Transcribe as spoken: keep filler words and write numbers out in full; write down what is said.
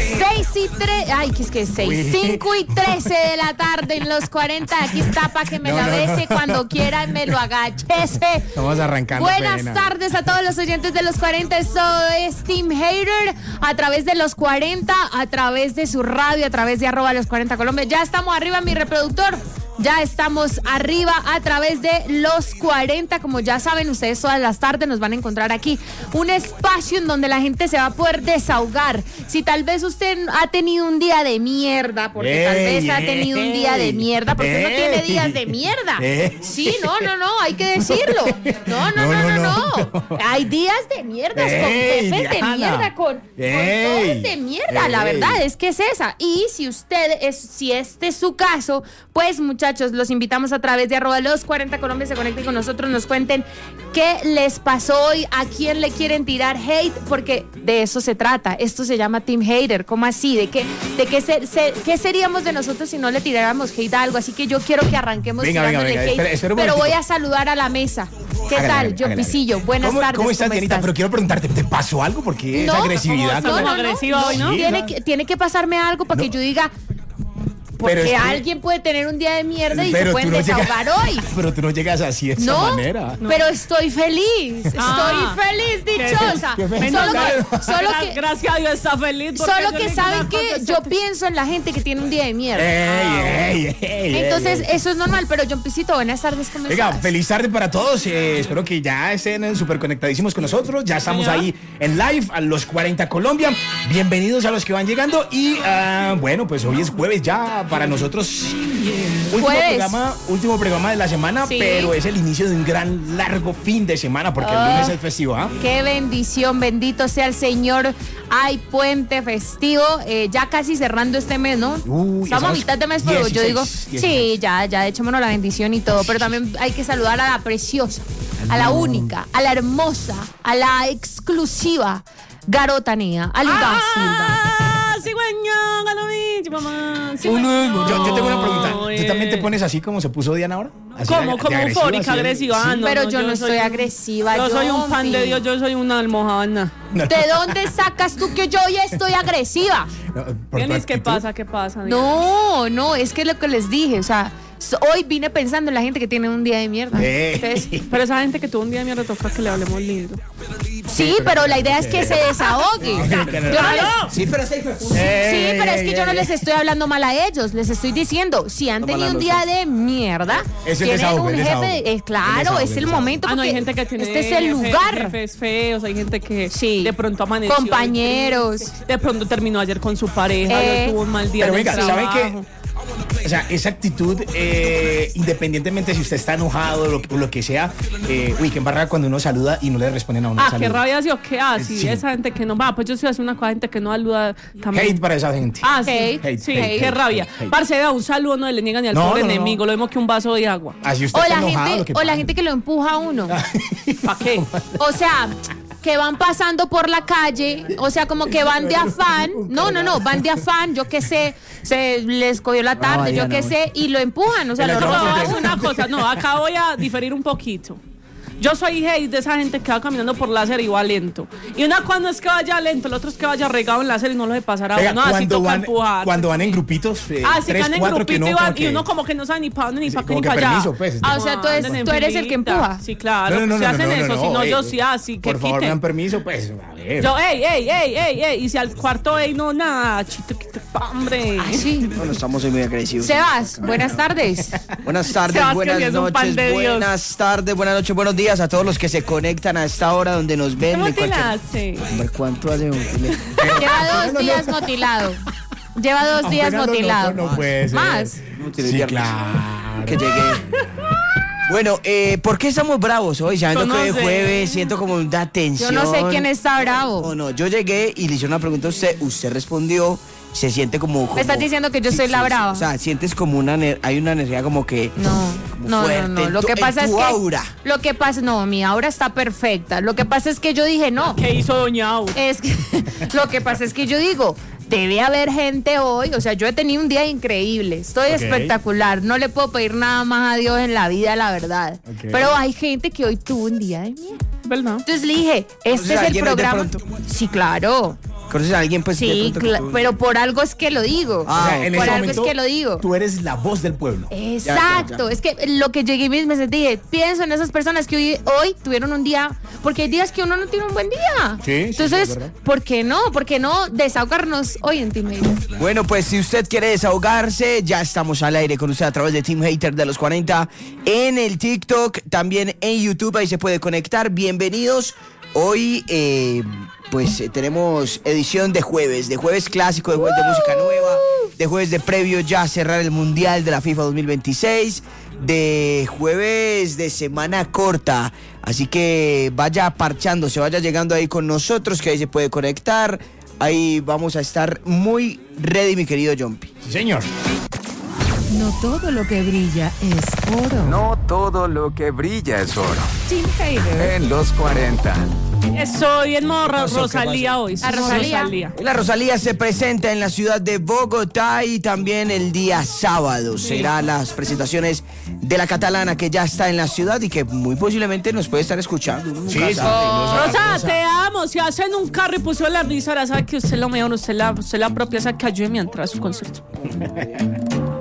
seis y tres, ay, ¿qué es que es seis? cinco y trece de la tarde en los cuarenta. Aquí está para que me No, la no, bese no. cuando quiera y me lo agachese. Estamos arrancando. Buenas pena. tardes a todos los oyentes de los cuarenta. Esto es Team Hater a través de los cuarenta, a través de su radio, a través de arroba los cuarenta Colombia. Ya estamos arriba, mi reproductor. Ya estamos arriba a través de los cuarenta. Como ya saben, ustedes todas las tardes nos van a encontrar aquí. Un espacio en donde la gente se va a poder desahogar. Si tal vez usted ha tenido un día de mierda, porque ey, tal vez ha tenido un día de ey, mierda, porque uno ey, tiene días de mierda. ey. Sí, no, no, no, hay que decirlo. No, no, no, no, no. no, no. Hay días de mierdas con Ey, jefes de Diana. mierda, con, con Ey, todos de mierda. ey. La verdad es que es esa. Y si usted es, si este es su caso, pues muchachos, los invitamos a través de arroba los cuarenta Colombia, se conecten con nosotros, nos cuenten qué les pasó hoy, a quién le quieren tirar hate, porque de eso se trata. Esto se llama Team Hater. ¿Cómo así? ¿De qué, de qué, ser, ser, qué seríamos de nosotros si no le tiráramos hate a algo? Así que yo quiero que arranquemos Venga, venga, tirándole venga, hate, espera, espera un pero voy momentico. a saludar a la mesa. ¿Qué Hágale, tal? hágale, Yo hágale. Pisillo, buenas ¿Cómo, tardes. ¿Cómo estás, Dianita? estás? Pero quiero preguntarte, ¿te pasó algo? ¿Por qué esa No, agresividad? no, no, no, agresiva hoy, ¿no? Sí, Tiene o sea, que, tiene que pasarme algo para que No. yo diga, porque Pero es que- alguien puede tener un día de mierda y se pero pueden tú no desahogar llegas- hoy. Pero tú no llegas así de esa No, manera. pero estoy feliz, Ah. estoy feliz, dichosa. Qué feliz. Solo Claro. que, solo Gra- que, Gracias a Dios está feliz. porque solo yo que le saben digo una que cosa, yo pienso en la gente que tiene un día de mierda. Ey, ey, ey, Entonces, ey, ey. eso es normal, pero John Pisito, buenas tardes, ¿cómo Venga, estás? feliz tarde para todos. eh, espero que ya estén súper conectadísimos con nosotros. Ya estamos señor. ahí en live a los cuarenta Colombia. Bienvenidos a los que van llegando. Y ah, bueno, pues hoy es jueves ya para nosotros. Último Jueves. programa, último programa de la semana, Sí. pero es el inicio de un gran largo fin de semana porque el Oh. lunes es festivo, ¿ah? Qué bendición, bendito sea el Señor. Hay puente festivo, eh, ya casi cerrando este mes, ¿no? Uy, Estamos a estamos mitad de mes, pero yo dieciséis, digo, dieciséis. sí, ya, ya, echémonos la bendición y todo, pero también hay que saludar a la preciosa, a la única, a la hermosa, a la exclusiva Garotanía, a Luda Silva. Ah, cigüeña, galomí, mamá. Yo, yo tengo una pregunta. ¿Tú Oye. también te pones así como se puso Diana ahora? Así Como, de- de como agresiva, eufórica, así de- agresiva. Sí. Ah, no, Pero no, yo no soy estoy un- agresiva, Yo soy un pan John de Pi. Dios, yo soy una almohadana. No, ¿De dónde sacas tú que yo ya estoy agresiva? no, por tu Denis, ¿qué actitud. pasa? ¿Qué pasa? Diana? No, no, es que lo que les dije, o sea, so- hoy vine pensando en la gente que tiene un día de mierda. Eh. Entonces, Pero esa gente que tuvo un día de mierda toca que le hablemos lindo. sí, pero la idea es que se desahogue. O sea, yo no les- Sí, pero ese hijo de puta. Sí, pero es que yo no les estoy hablando mal a ellos, les estoy diciendo, si han tenido un día de mierda, Es el tienen desahogo, un el jefe, desahogo. eh, El claro, desahogo, es el el desahogo. momento, Ah, no, hay porque gente que tiene este es el jefe- lugar. jefes feos, hay gente que Sí. de pronto amaneció. Compañeros. De pronto terminó ayer con su pareja, Eh. tuvo un mal día Pero en el venga, ¿saben trabajo. qué? O sea, esa actitud, eh, independientemente si usted está enojado o lo, o lo que sea, eh, uy, qué embarrada cuando uno saluda y no le responden a uno. Ah, el qué saludo. rabia, sí, o qué así. Sí. Esa gente que no va, pues yo sí hace una cosa, gente que no saluda también. Hate para esa gente. Ah, sí, Hate, hate, sí, hate, qué hate, rabia. hate, hate. Parce, vea, un saludo no le niegan ni al No, pobre no, no. enemigo, lo mismo que un vaso de agua. Así usted O está la enojado, lo gente, que o la pasa. gente que lo empuja a uno. ¿Para qué? O sea, que van pasando por la calle, o sea, como que van de afán. No, no, no, van de afán, yo qué sé, se les cogió la tarde, yo Diana, qué no. sé, y lo empujan, o sea, El lo ayuno No, roban. es una cosa, no, acá voy a diferir un poquito. Yo soy hate de esa gente que va caminando por la acera y va lento. Y una cuando es que vaya lento, el otro es que vaya regado en la acera y no lo de pasar a Venga, uno, así cuando, toca van, empujar. cuando van en grupitos, eh, Ah, sí, tres, van en cuatro, que grupito uno y, van- como y que- uno como que no sabe ni para dónde, ni Sí, para qué, como ni que para allá. permiso, pues. Ah, o sea, tú eres- Anden en tú eres el que filita. empuja. Sí, claro, No, no, no, se no, hacen no, eso, no, si no, eh, yo sí, así que Por favor, me quiten. dan permiso, pues, a ver. Yo, ey, ey, ey, ey, ey, y si al cuarto, ey, no, nada, chito, quito, hombre. Ay, sí. Bueno, estamos muy agresivos. Sebas, buenas tardes. Buenas tardes, Sebas, que buenas sí es un pan noches, de Dios. buenas tardes, buenas noches, buenos días a todos los que se conectan a esta hora donde nos ven. ¿Cómo de te cualquier- la hace? Hombre, ¿cuánto hace? Motile? Lleva dos días motilado. Lleva dos días Apenas lo motilado. noto, no puede ser. Más. Motile Sí, viernes. claro. Que llegué. Bueno, eh, ¿por qué estamos bravos hoy? Sabiendo Yo no que es sé. jueves, siento como una Yo tensión. no sé quién está bravo. O no, yo llegué y le hice una pregunta a usted, usted respondió, se siente como... como Me estás diciendo que yo soy la brava. O sea, sientes como una, ener- hay una energía como que... No, como no, fuerte no, no. en Lo tu- que en pasa es tu que. aura. Lo que pasa, no, mi aura está perfecta. Lo que pasa es que yo dije, no. ¿Qué hizo Doña Aura? Es que, lo que pasa es que yo digo, debe haber gente hoy, o sea, yo he tenido un día increíble, estoy Ok. espectacular, no le puedo pedir nada más a Dios en la vida, la verdad. Ok. Pero hay gente que hoy tuvo un día de mierda. ¿Verdad? Entonces le dije, este sea, es el ¿alguien hoy de programa. pronto? Sí, claro. ¿Conoces a alguien? Pues, de Sí, pronto que cla- tú- pero por algo es que lo digo. Ah, O sea, en por ese algo momento, es que lo digo. tú eres la voz del pueblo. Exacto, Ya, ya, ya. es que lo que llegué y me sentí, dije, pienso en esas personas que hoy, hoy tuvieron un día, porque hay días que uno no tiene un buen día. Sí, sí, Entonces, es verdad. ¿por qué no? ¿Por qué no desahogarnos hoy en Team Hater? Bueno, pues si usted quiere desahogarse, ya estamos al aire con usted a través de Team Hater de los cuarenta en el TikTok, también en YouTube, ahí se puede conectar. Bienvenidos. Hoy, eh, pues eh, tenemos edición de jueves, de jueves clásico, de jueves de música nueva, de jueves de previo ya a cerrar el Mundial de la FIFA dos mil veintiséis, de jueves de semana corta. Así que vaya parchándose, vaya llegando ahí con nosotros, que ahí se puede conectar. Ahí vamos a estar muy ready, mi querido Jumpy. Sí, señor. No todo lo que brilla es oro. No todo lo que brilla es oro. Team Hater. En los cuarenta. Estoy en modo Ro- pasó? ¿Qué Rosalía pasó? hoy. ¿A Rosalía? Hoy la Rosalía se presenta en la ciudad de Bogotá y también el día sábado serán las presentaciones de la catalana que ya está en la ciudad y que muy posiblemente nos puede estar escuchando. Uno nunca Sí, sí. sabe. Rosa, te amo. Si hacen un carro y puso la emisora, sabe que usted es lo mejor, usted la, usted la propia, sabe que ayude mientras su concierto.